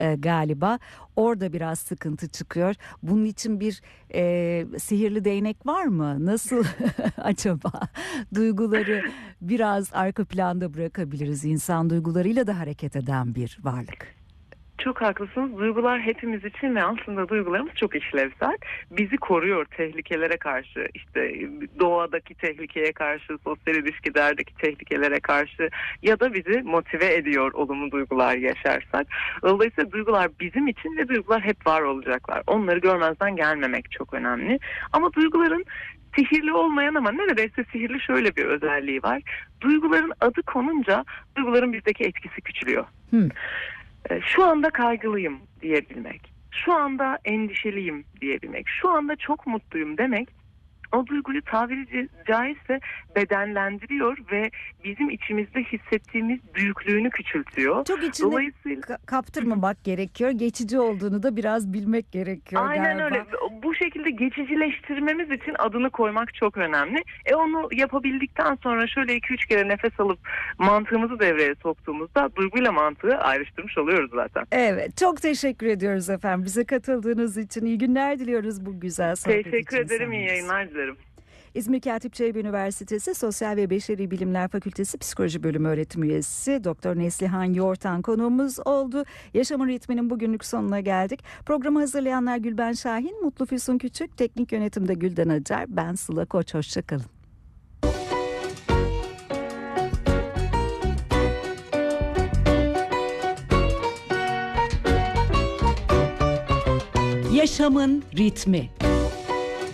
galiba. Orada biraz sıkıntı çıkıyor. Bunun için bir sihirli değnek var mı? Nasıl acaba duyguları biraz arka planda bırakabiliriz? İnsan duygularıyla da hareket eden bir varlık. Çok haklısınız. Duygular hepimiz için ve aslında duygularımız çok işlevsel. Bizi koruyor tehlikelere karşı, işte doğadaki tehlikeye karşı, sosyal ilişkilerdeki tehlikelere karşı ya da bizi motive ediyor olumlu duygular yaşarsak. Dolayısıyla duygular bizim için ve duygular hep var olacaklar. Onları görmezden gelmemek çok önemli. Ama duyguların sihirli olmayan ama neredeyse sihirli şöyle bir özelliği var. Duyguların adı konunca duyguların bizdeki etkisi küçülüyor. Şu anda kaygılıyım diyebilmek, şu anda endişeliyim diyebilmek, şu anda çok mutluyum demek o duyguyu tabiri caizse bedenlendiriyor ve bizim içimizde hissettiğimiz büyüklüğünü küçültüyor. Çok içinde Dolayısıyla kaptırmamak gerekiyor. Geçici olduğunu da biraz bilmek gerekiyor aynen galiba. öyle. Bu şekilde geçicileştirmemiz için adını koymak çok önemli. Onu yapabildikten sonra şöyle 2-3 kere nefes alıp mantığımızı devreye soktuğumuzda duyguyla mantığı ayrıştırmış oluyoruz zaten. Evet, çok teşekkür ediyoruz efendim. Bize katıldığınız için iyi günler diliyoruz bu güzel sohbet için. Teşekkür ederim, iyi yayınlar dilerim. İzmir Katip Çelebi Üniversitesi Sosyal ve Beşeri Bilimler Fakültesi Psikoloji Bölümü öğretim üyesi Dr. Neslihan Yoğurtan konuğumuz oldu. Yaşamın ritminin bugünlük sonuna geldik. Programı hazırlayanlar Gülben Şahin, Mutlu Füsun Küçük, teknik yönetimde Gülden Acar, ben Sıla Koç. Hoşçakalın. Yaşamın ritmi.